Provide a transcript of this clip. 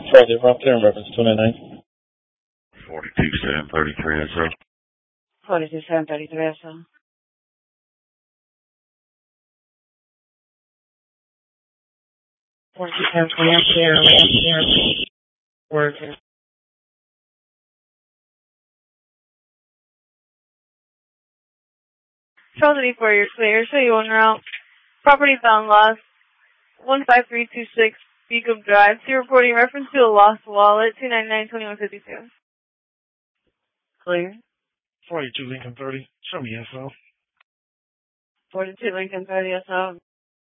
Friday, Rob Karen, reference 299. 42733 SO. 42733 SO. Worker. Tragedy for your clear. So you on route. Property found lost. 15326 Beacon Drive. So you're reporting reference to a lost wallet. 299-2152. Clear. 42 Lincoln 30. Show me SO. 42 Lincoln 30 SO.